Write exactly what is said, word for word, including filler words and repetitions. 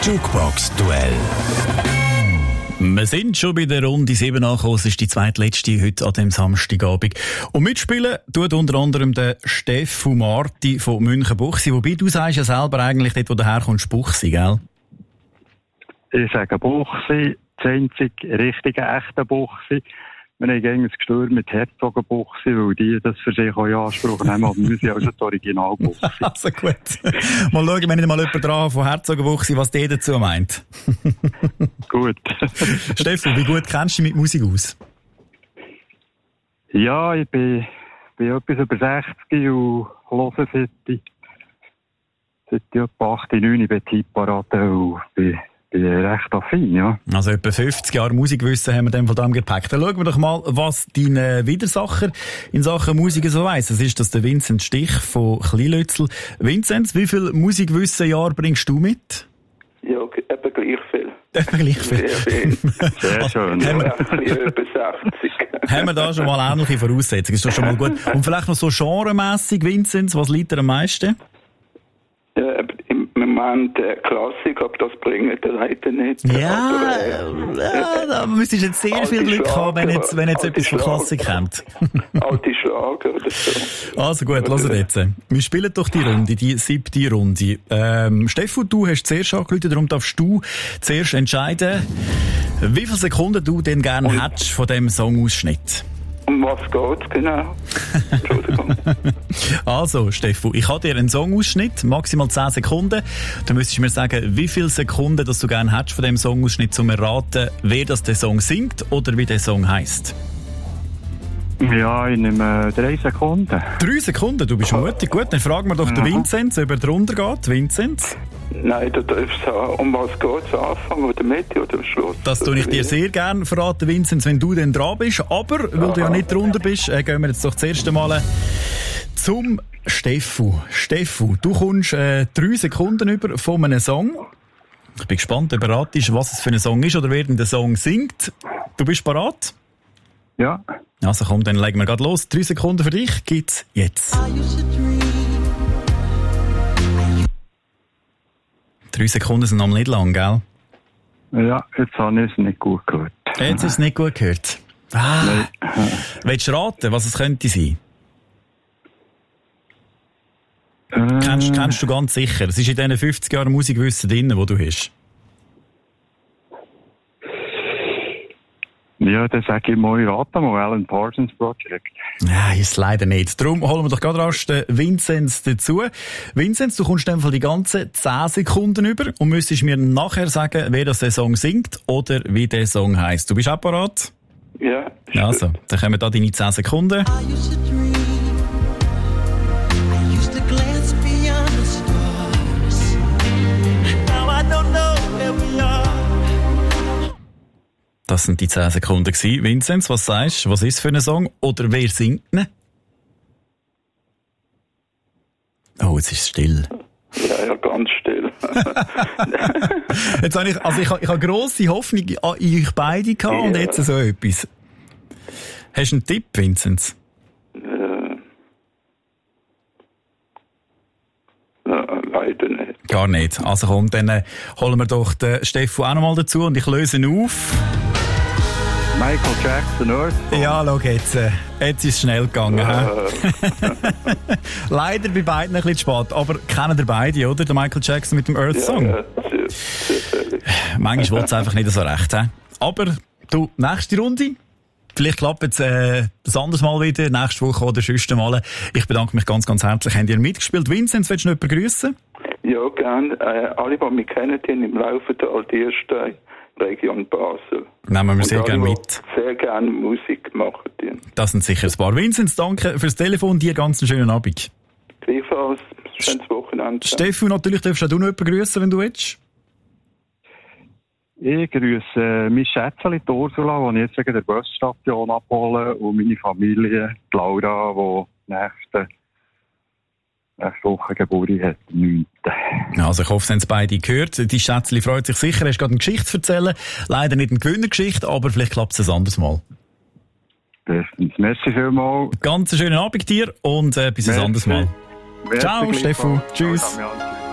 Jukebox-Duell. Wir sind schon bei der Runde sieben angekommen. Es ist die zweitletzte heute an dem Samstagabend. Und mitspielen tut unter anderem der Steffu Marti von Münchenbuchsee. Wobei du sagst ja selber eigentlich dort, wo du herkommst, Buchsee, gell? Ich sage Buchsee, das einzige richtige, echte Buchsee. Wir haben gegen das Gestür mit Herzogenbuchsee, weil die das für sich auch in Anspruch nehmen, aber wir sind also das Originalbuchsee. Also gut. Mal schauen, wenn ich mal jemanden dran habe von Herzogenbuchsee, was der dazu meint. Gut. Steffu, wie gut kennst du dich mit Musik aus? Ja, ich bin, bin etwas über sechzig und höre seit ich, seit ich etwa achtzig, neunzig bin Tipparat und bin Ich bin recht affin, ja. Also etwa fünfzig Jahre Musikwissen haben wir dann von dem Gepäck. Dann schauen wir doch mal, was dein Widersacher in Sachen Musik so weiss. Das ist das der Vincent Stich von Kleinlützel. Vinzenz, wie viel Musikwissen-Jahr bringst du mit? Ja, etwa gleich viel. Etwa gleich viel. Sehr viel. Sehr schön. Ja, über sechzig. Haben wir da schon mal ähnliche Voraussetzungen? Ist doch schon mal gut. Und vielleicht noch so genremässig, Vinzenz, was liegt dir am meisten? Ja, im Moment äh, Klassik, ob das bringt, das heute nicht. Ja, aber, äh, ja, da müsstest du jetzt sehr viel Glück Schlager, haben, wenn jetzt, wenn jetzt etwas von Klassik kommt. Alte Schlager oder so. Also gut, lass jetzt. Wir spielen doch die Runde, die siebte Runde. Ähm, Steffu, du hast zuerst angerufen, darum darfst du zuerst entscheiden, wie viele Sekunden du denn gerne Und? hättest von diesem Songausschnitt. Um was geht's genau? Entschuldigung. Also, Steffu, ich habe dir einen Songausschnitt, maximal zehn Sekunden. Du müsstest mir sagen, wie viele Sekunden dass du gerne hättest von diesem Songausschnitt, um zu erraten, wer das der Song singt oder wie der Song heisst. Ja, ich nehme drei Sekunden. Drei Sekunden? Du bist mutig. Gut, dann fragen wir doch den Vinzenz, ob er drunter geht. Vinzenz? Nein, du darfst sagen, um was geht's, am Anfang oder Mitte oder am Schluss? Das tue ich dir sehr gerne verraten, Vinzenz, wenn du dann dran bist. Aber, weil Aha. du ja nicht drunter bist, äh, gehen wir jetzt doch das erste Mal zum Steffu. Steffu, du kommst äh, drei Sekunden über von einem Song. Ich bin gespannt, ob du ratest, was es für ein Song ist oder wer denn der Song singt. Du bist bereit? Ja. Also komm, dann legen wir gerade los. Drei Sekunden für dich gibt's jetzt. Drei Sekunden sind noch nicht lang, gell? Ja, jetzt habe ich es nicht gut gehört. Jetzt ist es nicht gut gehört. Ah. Nein. Willst du raten, was es könnte sein? Äh. Kennst, kennst du ganz sicher. Es ist in diesen fünfzig Jahren Musikwissen drin, wo du hast. Ja, dann sage ich mal, rate mal, Alan Parsons Project. Nein, ist leider nicht. Darum holen wir doch gerade rasch den Vinzenz dazu. Vinzenz, du kommst in dem Fall die ganzen zehn Sekunden über und müsstest mir nachher sagen, wer das der Song singt oder wie der Song heisst. Du bist auch bereit? Ja. Also, dann kommen da deine zehn Sekunden. Das sind die zehn Sekunden gewesen. Vinzenz, was sagst du? Was ist für ein Song? Oder wer singt ihn? Oh, jetzt ist es still. Ja, ja, ganz still. Jetzt habe ich, also ich, ich habe grosse Hoffnung in euch beide gehabt ja. Und jetzt so etwas. Hast du einen Tipp, Vinzenz? Äh, ja, leider nicht. Gar nicht. Also komm, dann äh, holen wir doch den Steffu auch noch mal dazu und ich löse ihn auf. Michael Jackson, Earth Song. Ja, schau jetzt. Äh, jetzt ist es schnell gegangen. Äh. Leider bei beiden ein bisschen spät. Aber kennen ihr beide, oder? Der Michael Jackson mit dem Earth Song. Ja, ja, sehr, sehr Manchmal will es einfach nicht so recht. He? Aber du, nächste Runde. Vielleicht klappt es äh, das anderes Mal wieder, nächste Woche oder sonst mal. Ich bedanke mich ganz, ganz herzlich. Habt ihr mitgespielt? Vinzenz, willst du noch jemanden grüßen? Ja, gerne. Äh, alle, die mich kennen, die im Laufe der Altierstein Region Basel. Nehmen wir sehr gerne mit. Sehr gerne Musik machen. Die. Das sind sicher ein paar. Vinzenz, danke fürs Telefon. Dir ganz einen schönen Abend. Gleichfalls. Schönes Wochenende. Steffi, natürlich darfst du auch noch jemanden grüßen, wenn du willst. Ich grüße mein Schätzchen, die Ursula, die ich jetzt wegen der Busstation abhole, und meine Familie, die Laura, die nächste, nächste Woche Geburt hat, neunte Also ich hoffe, Sie haben es beide gehört. Die Schätzchen freut sich sicher. Er ist gerade eine Geschichte zu erzählen. Leider nicht eine Gewinnergeschichte, aber vielleicht klappt es ein anderes Mal. Bestens. Merci vielmals. Ganz einen schönen Abend dir und äh, bis ein anderes Mal. Merci. Ciao, Steffu. Tschüss. Ciao,